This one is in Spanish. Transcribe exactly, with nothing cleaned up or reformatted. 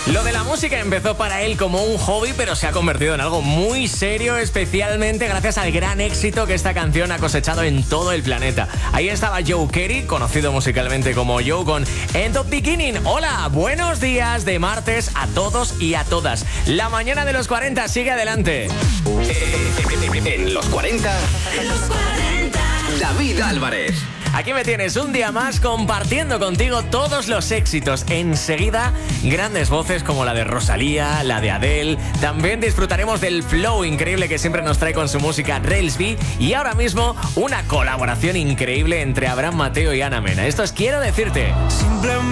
Lo de la música empezó para él como un hobby, pero se ha convertido en algo muy serio, especialmente gracias al gran éxito que esta canción ha cosechado en todo el planeta. Ahí estaba Joe Carey, conocido musicalmente como Joe, con End of Beginning. Hola, buenos días de martes a todos y a todas. La mañana de los cuarenta sigue adelante. En los cuarenta, En los cuarenta. David Álvarez. Aquí me tienes un día más compartiendo contigo todos los éxitos. Enseguida, grandes voces como la de Rosalía, la de Adele. También disfrutaremos del flow increíble que siempre nos trae con su música Relsby. Y ahora mismo, una colaboración increíble entre Abraham Mateo y Ana Mena. Esto es Quiero Decirte. Simplemente